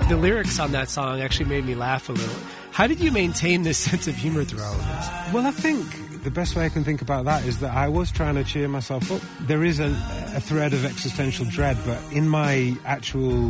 The lyrics on that song actually made me laugh a little. How did you maintain this sense of humor through all of this? Well, I think the best way I can think about that is that I was trying to cheer myself up. There is a thread of existential dread, but in my actual